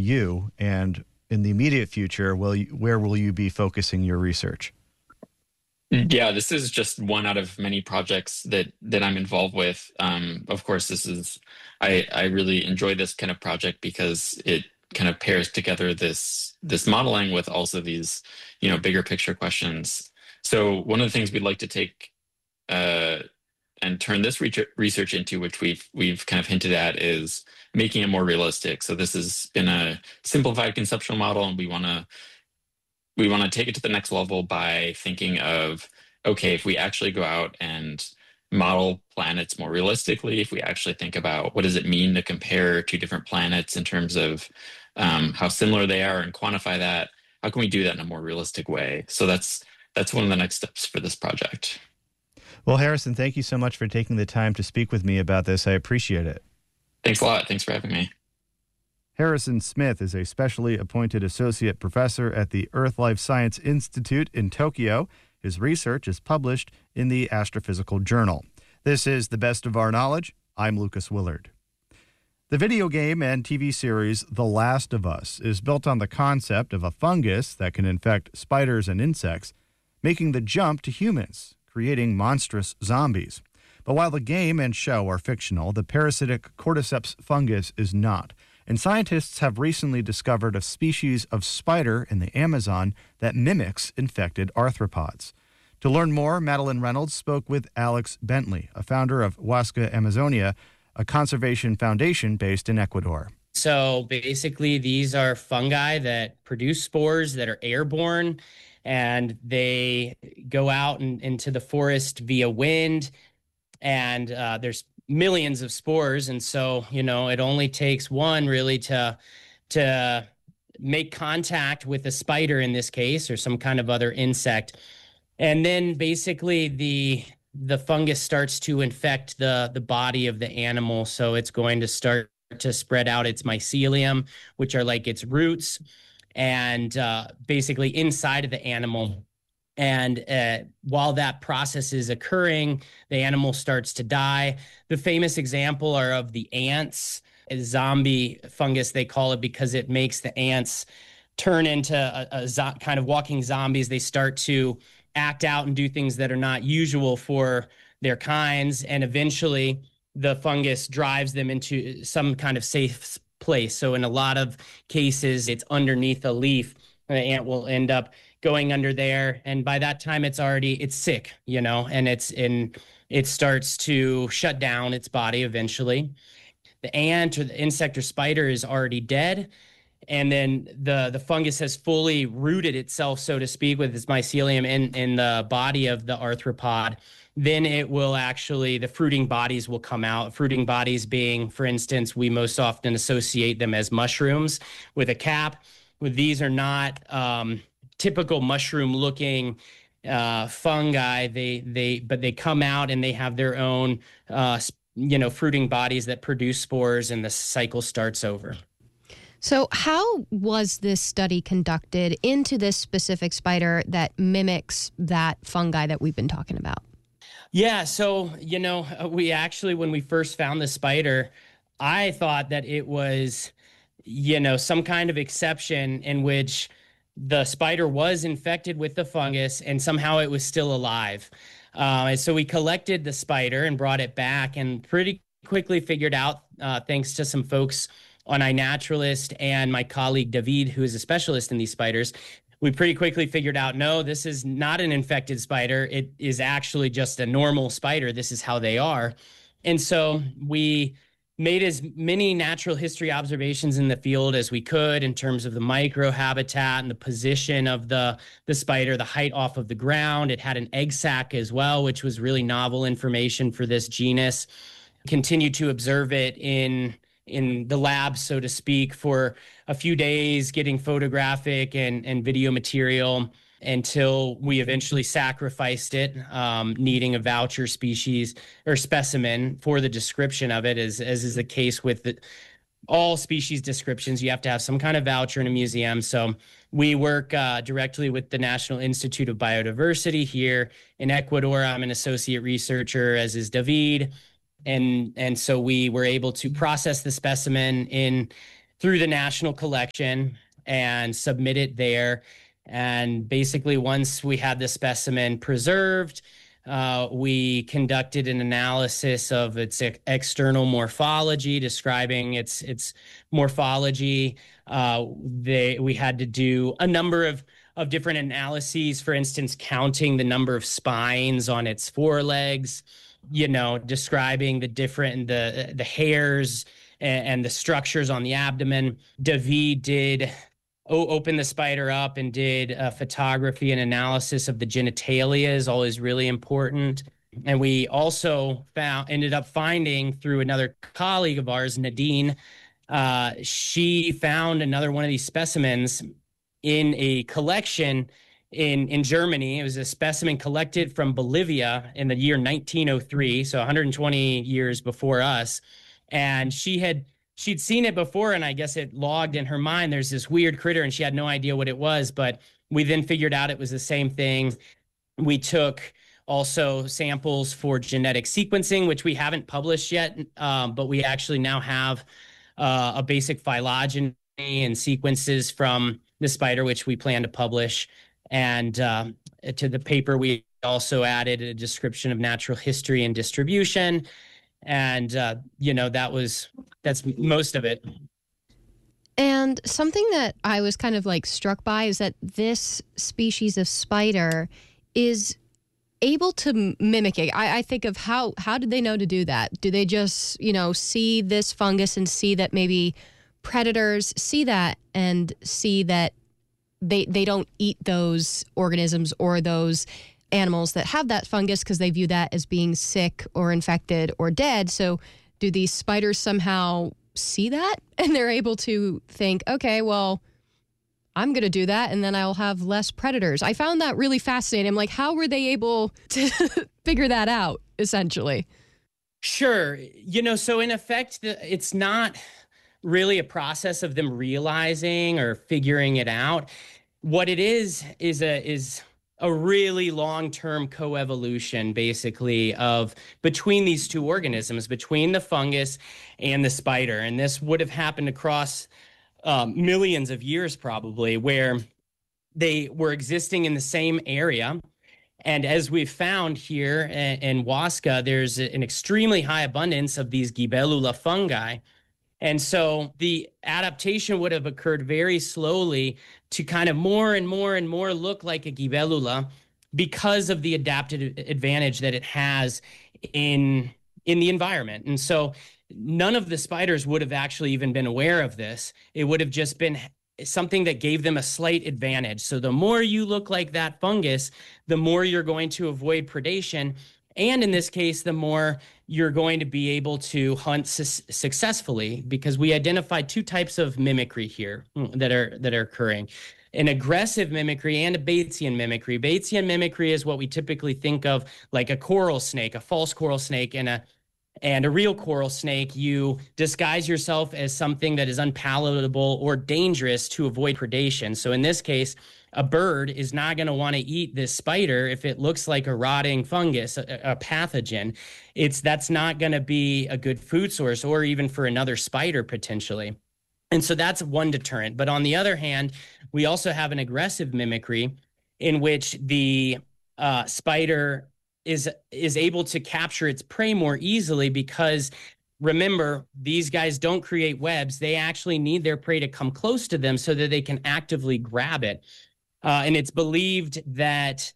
you? And in the immediate future, where will you be focusing your research? Yeah, this is just one out of many projects that I'm involved with. Of course, I really enjoy this kind of project because it kind of pairs together this modeling with also these, bigger picture questions. So one of the things we'd like to take uh, and turn this research into, which we've kind of hinted at, is making it more realistic. So this has been a simplified conceptual model, and we want to take it to the next level by thinking of, okay, if we actually go out and model planets more realistically, if we actually think about what does it mean to compare two different planets in terms of how similar they are and quantify that, how can we do that in a more realistic way? So that's one of the next steps for this project. Well, Harrison, thank you so much for taking the time to speak with me about this. I appreciate it. Thanks a lot. Thanks for having me. Harrison Smith is a specially appointed associate professor at the Earth Life Science Institute in Tokyo. His research is published in the Astrophysical Journal. This is The Best of Our Knowledge. I'm Lucas Willard. The video game and TV series The Last of Us is built on the concept of a fungus that can infect spiders and insects, making the jump to humans, creating monstrous zombies. But while the game and show are fictional, the parasitic cordyceps fungus is not. And scientists have recently discovered a species of spider in the Amazon that mimics infected arthropods. To learn more, Madeline Reynolds spoke with Alex Bentley, a founder of Huasca Amazonia, a conservation foundation based in Ecuador. So basically, these are fungi that produce spores that are airborne, and they go out into the forest via wind, and there's millions of spores. And so, it only takes one really to make contact with a spider in this case, or some kind of other insect. And then basically the fungus starts to infect the body of the animal. So it's going to start to spread out its mycelium, which are like its roots, and basically inside of the animal. And while that process is occurring, the animal starts to die. The famous example are of the ants, a zombie fungus, they call it, because it makes the ants turn into a kind of walking zombies. They start to act out and do things that are not usual for their kinds. And eventually the fungus drives them into some kind of safe place. So in a lot of cases, it's underneath a leaf. The ant will end up going under there, and by that time it's sick, and it starts to shut down its body eventually. The ant or the insect or spider is already dead, and then the fungus has fully rooted itself, so to speak, with its mycelium in the body of the arthropod. Then it will actually, the fruiting bodies will come out. Fruiting bodies being, for instance, we most often associate them as mushrooms with a cap. With these are not typical mushroom-looking fungi. But they come out and they have their own, fruiting bodies that produce spores, and the cycle starts over. So how was this study conducted into this specific spider that mimics that fungi that we've been talking about? Yeah, so, we actually, when we first found the spider, I thought that it was, some kind of exception in which the spider was infected with the fungus and somehow it was still alive. And so we collected the spider and brought it back, and pretty quickly figured out, thanks to some folks on iNaturalist and my colleague David, who is a specialist in these spiders, we pretty quickly figured out, no, this is not an infected spider. It is actually just a normal spider. This is how they are. And so we made as many natural history observations in the field as we could in terms of the microhabitat and the position of the spider, the height off of the ground. It had an egg sac as well, which was really novel information for this genus. Continued to observe it in the lab, so to speak, for a few days, getting photographic and video material until we eventually sacrificed it, needing a voucher species or specimen for the description of it. As is the case with all species descriptions, you have to have some kind of voucher in a museum. So we work directly with the National Institute of Biodiversity here in Ecuador. I'm an associate researcher, as is David. And so we were able to process the specimen in through the national collection and submit it there. And basically, once we had the specimen preserved, we conducted an analysis of its external morphology, describing its morphology. We had to do a number of different analyses, for instance, counting the number of spines on its forelegs, describing the hairs and the structures on the abdomen. David did open the spider up and did photography and analysis of the genitalia, is always really important. And we also ended up finding, through another colleague of ours, Nadine, she found another one of these specimens in a collection in Germany. It was a specimen collected from Bolivia in the year 1903, so 120 years before us. And she'd seen it before, and I guess it logged in her mind, there's this weird critter, and she had no idea what it was, but we then figured out it was the same thing. We took also samples for genetic sequencing, which we haven't published yet, but we actually now have a basic phylogeny and sequences from the spider, which we plan to publish. And to the paper, we also added a description of natural history and distribution. And, that's most of it. And something that I was kind of struck by is that this species of spider is able to mimic it. I think of how did they know to do that? Do they just, see this fungus and see that maybe predators see that and see that they don't eat those organisms or those animals that have that fungus because they view that as being sick or infected or dead. So do these spiders somehow see that and they're able to think, okay, well, I'm going to do that and then I'll have less predators? I found that really fascinating. I'm like, how were they able to figure that out, essentially? Sure. So in effect, it's not really a process of them realizing or figuring it out. What it is a really long-term coevolution, basically, of between these two organisms, between the fungus and the spider. And this would have happened across millions of years, probably, where they were existing in the same area. And as we've found here in Huasca, there's an extremely high abundance of these Gibellula fungi. And so the adaptation would have occurred very slowly to kind of more and more and more look like a Gibellula because of the adaptive advantage that it has in the environment. And so none of the spiders would have actually even been aware of this. It would have just been something that gave them a slight advantage. So the more you look like that fungus, the more you're going to avoid predation. And in this case, the more you're going to be able to hunt successfully, because we identified two types of mimicry here that are occurring: an aggressive mimicry and a Batesian mimicry. Batesian mimicry is what we typically think of like a coral snake, a false coral snake, and a real coral snake. You disguise yourself as something that is unpalatable or dangerous to avoid predation. So in this case, a bird is not going to want to eat this spider if it looks like a rotting fungus, a pathogen. That's not going to be a good food source, or even for another spider potentially. And so that's one deterrent. But on the other hand, we also have an aggressive mimicry in which the spider is able to capture its prey more easily, because remember, these guys don't create webs. They actually need their prey to come close to them so that they can actively grab it. And it's believed that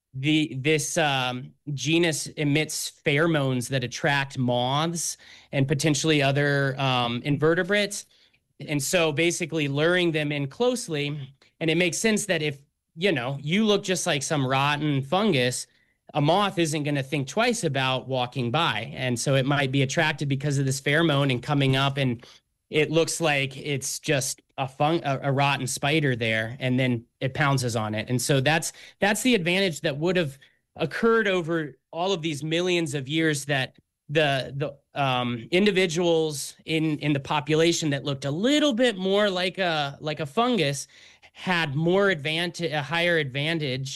this genus emits pheromones that attract moths and potentially other invertebrates. And so basically luring them in closely. And it makes sense that if, you look just like some rotten fungus, a moth isn't going to think twice about walking by. And so it might be attracted because of this pheromone and coming up, and it looks like it's just a rotten spider there, and then it pounces on it. And so that's the advantage that would have occurred over all of these millions of years, that the individuals in the population that looked a little bit more like a fungus had a higher advantage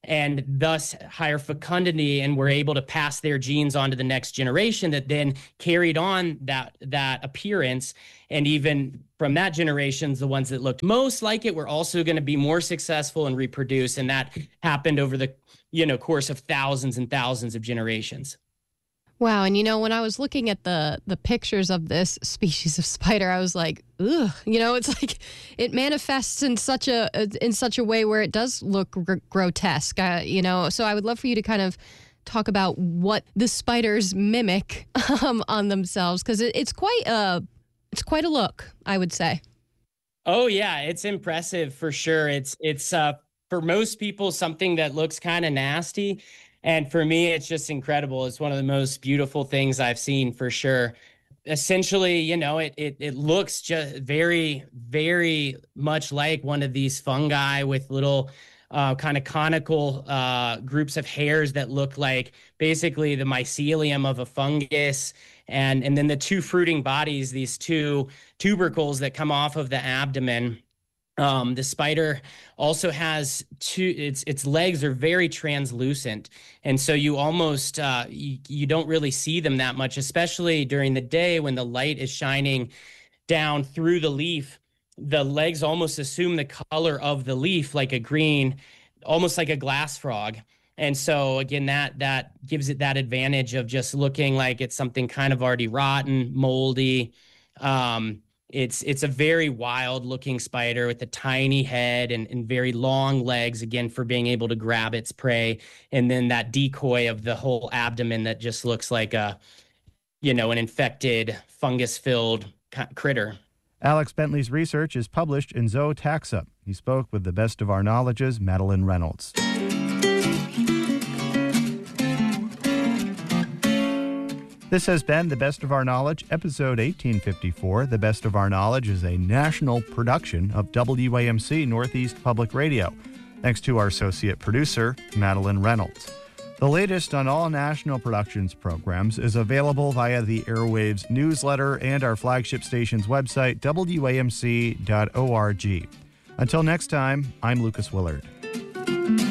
and thus higher fecundity, and were able to pass their genes on to the next generation that then carried on that appearance. And even from that generations, the ones that looked most like it were also going to be more successful and reproduce. And that happened over the course of thousands and thousands of generations. Wow. And, when I was looking at the pictures of this species of spider, I was like, ugh, it's like it manifests in such a way where it does look grotesque, so I would love for you to kind of talk about what the spiders mimic on themselves, because it's quite a look, I would say. Oh, yeah, it's impressive for sure. It's for most people something that looks kind of nasty. And for me, it's just incredible. It's one of the most beautiful things I've seen for sure. Essentially, it looks just very, very much like one of these fungi with little kind of conical groups of hairs that look like basically the mycelium of a fungus. And then the two fruiting bodies, these two tubercles that come off of the abdomen. The spider also has its legs are very translucent. And so you almost, you don't really see them that much, especially during the day when the light is shining down through the leaf. The legs almost assume the color of the leaf, like a green, almost like a glass frog. And so again, that gives it that advantage of just looking like it's something kind of already rotten, moldy. It's a very wild looking spider with a tiny head and very long legs, again, for being able to grab its prey. And then that decoy of the whole abdomen that just looks like an infected fungus filled critter. Alex Bentley's research is published in Zootaxa. He spoke with the Best of Our Knowledge's Madeline Reynolds. This has been The Best of Our Knowledge, episode 1854. The Best of Our Knowledge is a national production of WAMC Northeast Public Radio. Thanks to our associate producer, Madeline Reynolds. The latest on all National Productions programs is available via the Airwaves newsletter and our flagship station's website, WAMC.org. Until next time, I'm Lucas Willard.